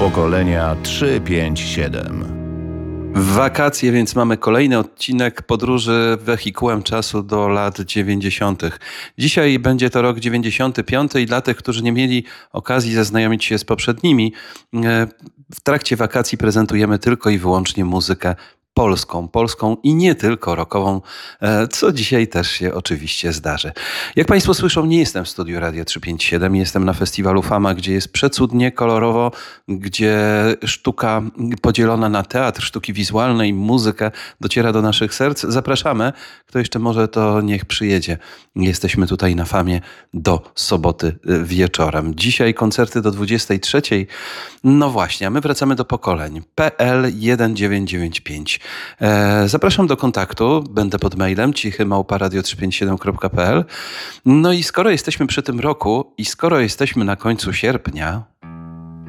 Pokolenia 357. W wakacje, więc mamy kolejny odcinek podróży wehikułem czasu do lat 90. Dzisiaj będzie to rok 95 i dla tych, którzy nie mieli okazji zaznajomić się z poprzednimi, w trakcie wakacji prezentujemy tylko i wyłącznie muzykę polską i nie tylko rockową, co dzisiaj też się oczywiście zdarzy. Jak Państwo słyszą, nie jestem w studiu Radia 357, jestem na festiwalu Fama, gdzie jest przecudnie, kolorowo, gdzie sztuka podzielona na teatr, sztuki wizualne i muzykę dociera do naszych serc. Zapraszamy. Kto jeszcze może, to niech przyjedzie. Jesteśmy tutaj na Famie do soboty wieczorem. Dzisiaj koncerty do 23. No właśnie, a my wracamy do pokoleń. PL 1995. Zapraszam do kontaktu, będę pod mailem cichy@radio357.pl. No i skoro jesteśmy przy tym roku i skoro jesteśmy na końcu sierpnia,